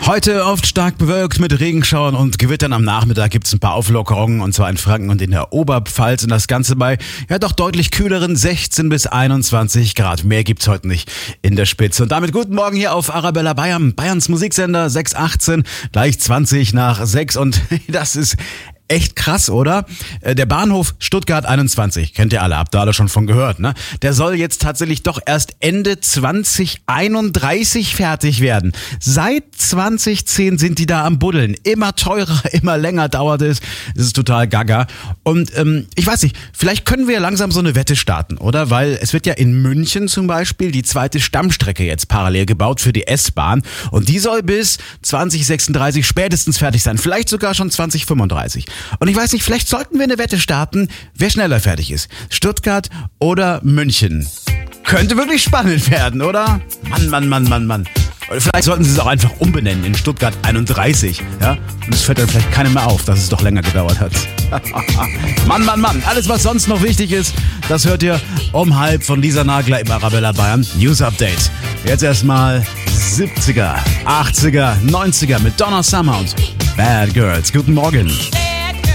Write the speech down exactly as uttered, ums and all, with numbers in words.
Heute oft stark bewölkt mit Regenschauern und Gewittern. Am Nachmittag gibt es ein paar Auflockerungen, und zwar in Franken und in der Oberpfalz. Und das Ganze bei ja doch deutlich kühleren sechzehn bis einundzwanzig Grad. Mehr gibt's heute nicht in der Spitze. Und damit guten Morgen hier auf Arabella Bayern, Bayerns Musiksender, sechs achtzehn, gleich zwanzig nach sechs. Und das ist echt krass, oder? Der Bahnhof Stuttgart einundzwanzig, kennt ihr alle, habt ihr alle schon von gehört, ne? Der soll jetzt tatsächlich doch erst Ende zwanzig einunddreißig fertig werden. Seit zwanzig zehn sind die da am Buddeln. Immer teurer, immer länger dauert es. Es ist total gaga. Und ähm, ich weiß nicht, vielleicht können wir ja langsam so eine Wette starten, oder? Weil es wird ja in München zum Beispiel die zweite Stammstrecke jetzt parallel gebaut für die S-Bahn. Und die soll bis zwanzig sechsunddreißig spätestens fertig sein. Vielleicht sogar schon zwanzig fünfunddreißig. Und ich weiß nicht, vielleicht sollten wir eine Wette starten, wer schneller fertig ist. Stuttgart oder München. Könnte wirklich spannend werden, oder? Mann, Mann, Mann, Mann, Mann. Oder vielleicht sollten sie es auch einfach umbenennen in Stuttgart einunddreißig. Ja? Und es fällt dann vielleicht keinem mehr auf, dass es doch länger gedauert hat. Mann, Mann, Mann. Alles, was sonst noch wichtig ist, das hört ihr um halb von Lisa Nagler im Arabella Bayern News Update. Jetzt erstmal siebziger, achtziger, neunziger mit Donna Summer und Bad Girls. Guten Morgen.